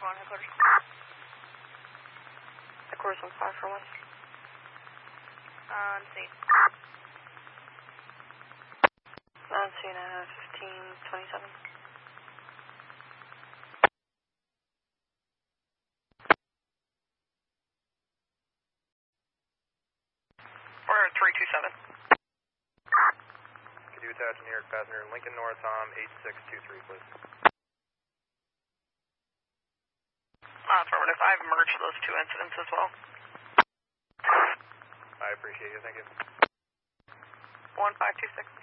on headquarters. Headquarters on 541. See. Cena 1527. Or 327. Could you attach a New York passenger Lincoln North Tom 8623, please? Affirmative. I've merged those two incidents as well. I appreciate you. Thank you. 1526.